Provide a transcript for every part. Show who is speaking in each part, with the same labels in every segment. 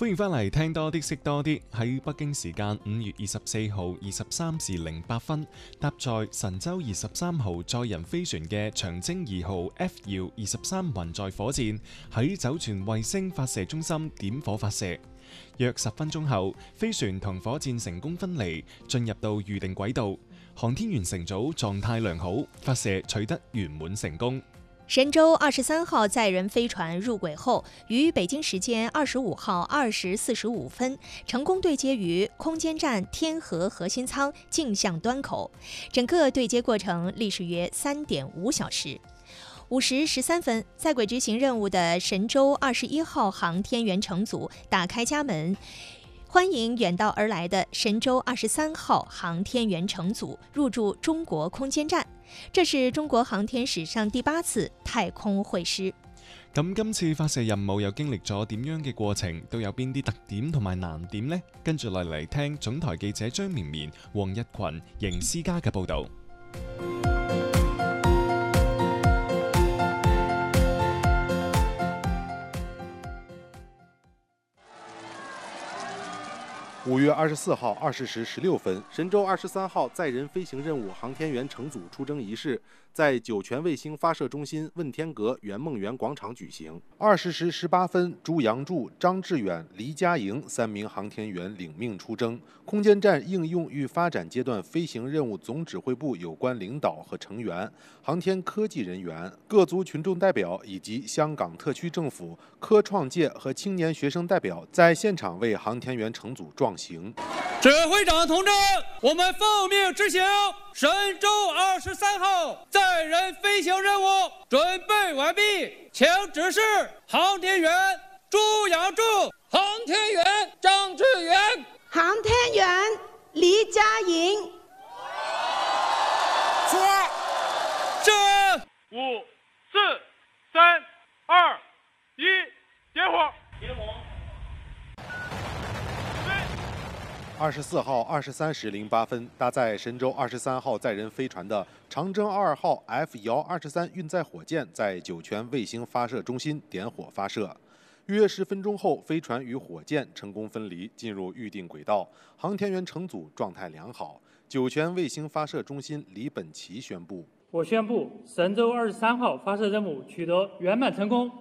Speaker 1: 歡迎翻嚟聽多啲識多啲。喺北京時間5月24號23時08分，搭載神舟23號載人飛船嘅長征2號 F-23運載火箭喺酒泉衛星發射中心點火發射。約10分鐘後，飛船同火箭成功分離，進入到預定軌道。航天員乘組狀態良好，發射取得圓滿成功。
Speaker 2: 神舟23號載人飛船入軌後，於北京時間25號20時45分成功對接於空間站天河核心艙徑向端口，整個對接過程歷時約3.5小時。5時13分，在軌執行任務的神舟21號航天員乘組打開家門，歡迎遠道而來的神舟23號航天員乘組入駐中國空間站。這是中國航天史上第8次太空會師。
Speaker 1: 咁今次發射任務又經歷咗點樣嘅過程？都有邊啲特點同埋難點呢？跟住嚟聽總台記者張綿綿、黃日群、邢思嘉嘅報導。
Speaker 3: 5月24號20時16分，神舟23號載人飛行任務航天員乘組出征儀式在酒泉衛星發射中心問天閣圓夢園廣場舉行。20時18分，朱楊柱、張志遠、黎佳瑩3名航天員領命出征。空間站應用與發展階段飛行任務總指揮部有關領導和成員、航天科技人員、各族群眾代表以及香港特區政府、科創界和青年學生代表在現場為航天員乘組壯行。
Speaker 4: 指揮長同志，我們奉命執行神舟23號載人飛行任務，準備完畢，請指示航天員朱楊柱、航天員張志遠、
Speaker 5: 航天員黎佳瑩。
Speaker 4: 是。
Speaker 6: 5、4、3、2、1，點火。
Speaker 3: 24號23時08分，搭載神舟23號載人飛船的長征2號 F-123運載火箭在酒泉衛星發射中心點火發射。約10分鐘後，飛船與火箭成功分離，進入預定軌道。航天員乘組狀態良好。酒泉衛星發射中心李本奇宣布：
Speaker 7: 我宣布神舟23號發射任務取得圓滿成功。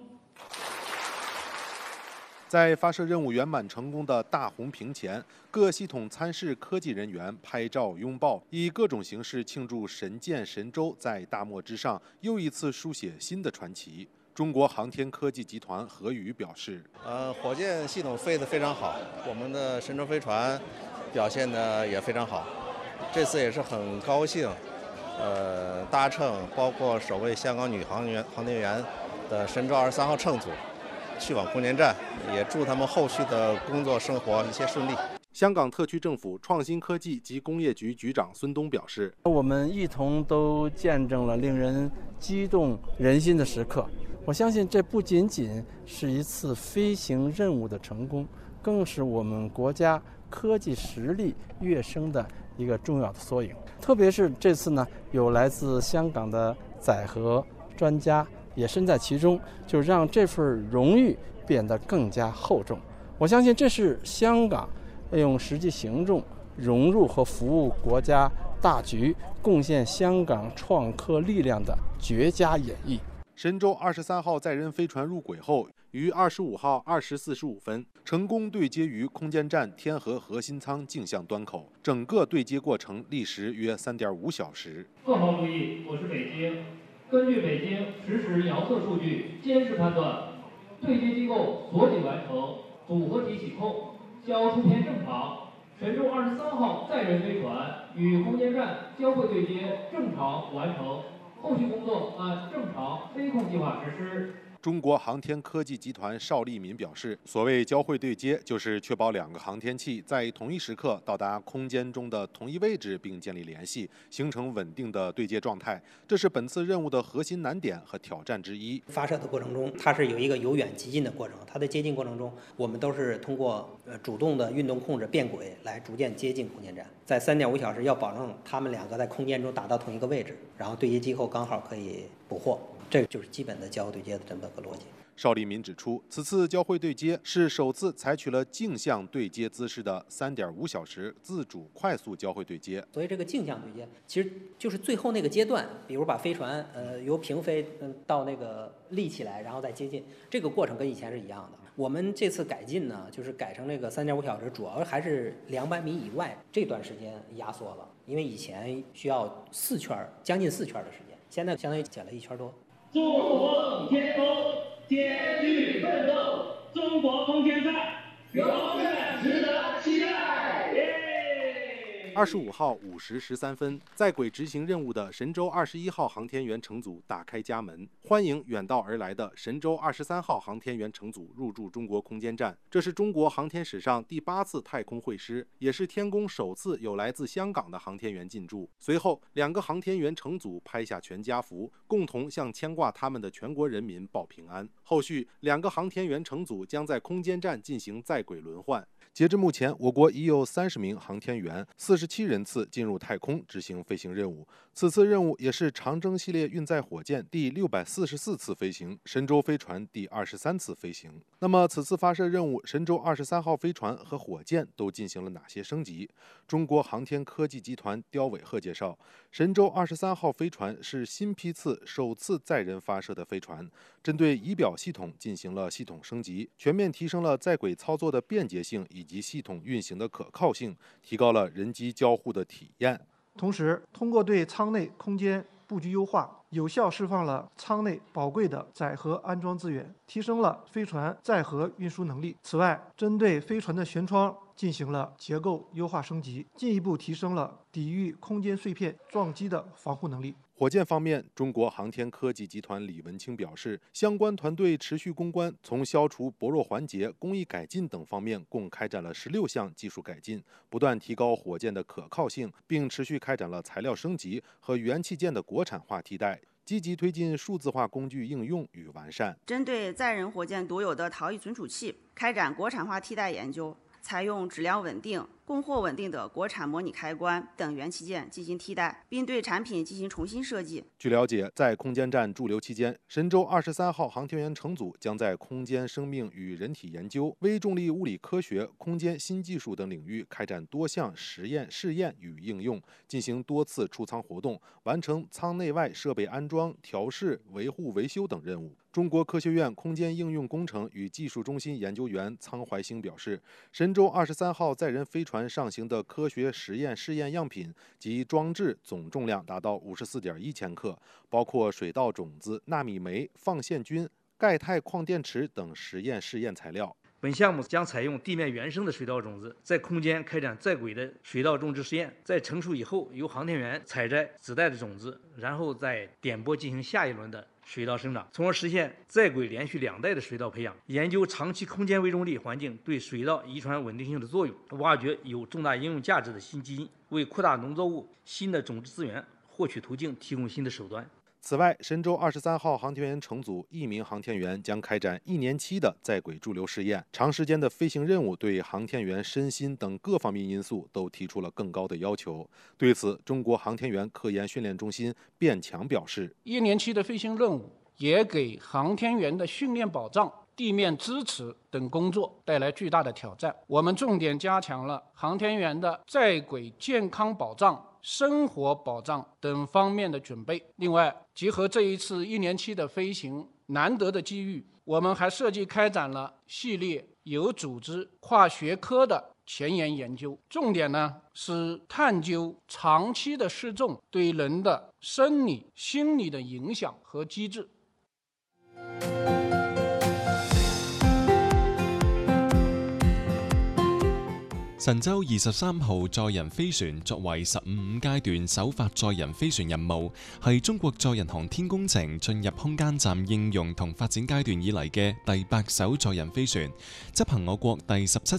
Speaker 3: 在發射任務圓滿成功的大紅屏前，各系統參試科技人員拍照擁抱，以各種形式慶祝神艦神舟在大漠之上又一次書寫新的傳奇。中國航天科技集團何宇表示：
Speaker 8: 火箭系統飛得非常好，我們的神舟飛船表現得也非常好。這次也是很高興，搭乘包括首位香港女航天員的神舟23號乘組去往空間站，也祝他們後續的工作生活一切順利。
Speaker 3: 香港特區政府創新科技及工業局局長孫東表示：
Speaker 9: 我們一同都見證了令人激動人心的時刻。我相信這不僅僅是一次飛行任務的成功，更是我們國家科技實力躍升的一個重要的縮影。特別是這次呢，有來自香港的載荷專家也身在其中，就讓這份榮譽變得更加厚重。我相信這是香港用實際行動融入和服務國家大局，貢獻香港創科力量的絕佳演繹。
Speaker 3: 神舟23號載人飛船入軌後，於25號20時45分成功對接於空間站天河核心艙徑向端口，整個對接過程歷時約3.5小時。
Speaker 7: 各方注意，我是北京。根據北京實時遙測數據監視判斷，對接機構鎖緊完成，組合體啟動，交出片正常。神舟23號載人飛船與空間站交會對接正常完成，後續工作按正常飛控計劃實施。
Speaker 3: 中國航天科技集團邵立民表示，所謂交會對接，就是確保兩個航天器在同一時刻到達空間中的同一位置，並建立聯繫，形成穩定的對接狀態。這是本次任務的核心難點和挑戰之一。
Speaker 10: 發射的過程中，它是有一個由遠及近的過程，它的接近過程中，我們都是通過主動的運動控制變軌來逐漸接近空間站。在3.5小時要保證他們兩個在空間中達到同一個位置，然後對接機構剛好可以捕獲。這個就是基本的交會對接的這麼個邏輯。
Speaker 3: 邵立民指出，此次交会对接是首次采取了镜像对接姿势的3.5小时自主快速交会对接。
Speaker 10: 所以这个镜像对接其实就是最后那个阶段，比如把飞船由平飞到那个立起来，然后再接近，这个过程跟以前是一样的。我们这次改进呢，就是改成这个3.5小时，主要还是200米以外这段时间压缩了，因为以前需要4圈，将近4圈的时间，现在相当于减了1圈多。
Speaker 7: 纵横天空，艰巨奋斗，中国空间站永远值得期待。
Speaker 3: 25号5时13分，在轨执行任务的神舟21号航天员乘组打开家门，欢迎远道而来的神舟23号航天员乘组入驻中国空间站。这是中国航天史上第8次太空会师，也是天宫首次有来自香港的航天员进驻。随后，2个航天员乘组拍下全家福，共同向牵挂他们的全国人民报平安。后续2个航天员乘组将在空间站进行在轨轮换。截至目前，我国已有30名航天员、47人次进入太空执行飞行任务。此次任务也是长征系列运载火箭第644次飞行，神舟飞船第23次飞行。那么，此次发射任务，神舟23号飞船和火箭都进行了哪些升级？中国航天科技集团刁伟鹤介绍，神舟23号飞船是新批次首次载人发射的飞船，针对仪表系统进行了系统升级，全面提升了在轨操作的便捷性以及系统运行的可靠性，提高了人机交互的体验。
Speaker 11: 同时，通过对舱内空间布局优化，有效释放了舱内宝贵的载荷安装资源，提升了飞船载荷运输能力。此外，针对飞船的舷窗进行了结构优化升级，进一步提升了抵御空间碎片撞击的防护能力。
Speaker 3: 火箭方面，中国航天科技集团李文清表示，相关团队持续攻关，从消除薄弱环节、工艺改进等方面共开展了16项技术改进，不断提高火箭的可靠性，并持续开展了材料升级和元器件的国产化替代，积极推进数字化工具应用与完善。
Speaker 12: 针对载人火箭独有的逃逸存储器，开展国产化替代研究，采用质量稳定、供货稳定的国产模拟开关等元器件进行替代，并对产品进行重新设计。
Speaker 3: 据了解，在空间站驻留期间，神舟23号航天员乘组将在空间生命与人体研究、微重力物理科学、空间新技术等领域开展多项实验、试验与应用，进行多次出舱活动，完成舱内外设备安装、调试、维护、维修等任务。中国科学院空间应用工程与技术中心研究员苍怀兴表示，神舟23号载人飞船上行的科学实验试验样品及装置总重量达到54.1千克，包括水稻种子、纳米酶、放线菌、钙钛矿电池等实验试验材料。
Speaker 13: 本项目将采用地面原生的水稻种子，在空间开展在轨的水稻种植实验，在成熟以后，由航天员采摘子代的种子，然后再点播进行下一轮的水稻生长，从而实现在轨连续2代的水稻培养，研究长期空间微重力环境对水稻遗传稳定性的作用，挖掘有重大应用价值的新基因，为扩大农作物新的种植资源获取途径提供新的手段。
Speaker 3: 此外，神舟23号航天员乘组1名航天员将开展1年期的在轨驻留试验。长时间的飞行任务对航天员身心等各方面因素都提出了更高的要求。对此，中国航天员科研训练中心卞强表示
Speaker 14: ，1年期的飞行任务也给航天员的训练保障、地面支持等工作带来巨大的挑战。我们重点加强了航天员的在轨健康保障、生活保障等方面的准备。另外，结合这一次1年期的飞行难得的机遇，我们还设计开展了系列有组织、跨学科的前沿研究，重点呢是探究长期的失重对人的生理、心理的影响和机制。
Speaker 1: 神舟23號載人飛船作為15階段首發載人飛船任務，係中國載人航天工程進入空間站應用同發展階段以嚟嘅第8艘載人飛船，執行我國第17